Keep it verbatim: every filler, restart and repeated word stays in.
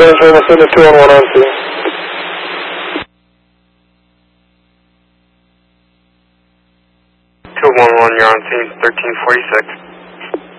Transfer Messina two one one on two. two one one, you're on scene, thirteen forty-six.